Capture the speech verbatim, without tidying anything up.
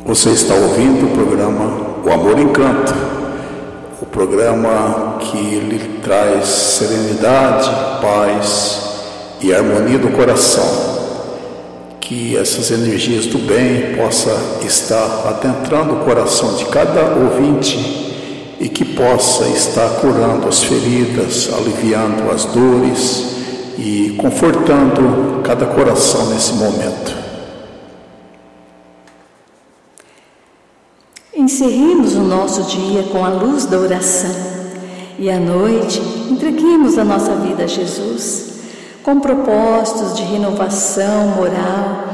Você está ouvindo o programa O Amor Encanta, o programa que lhe traz serenidade, paz e harmonia do coração. Que essas energias do bem possam estar adentrando o coração de cada ouvinte e que possa estar curando as feridas, aliviando as dores e confortando cada coração nesse momento. Encerremos o nosso dia com a luz da oração e à noite entreguemos a nossa vida a Jesus, com propósitos de renovação moral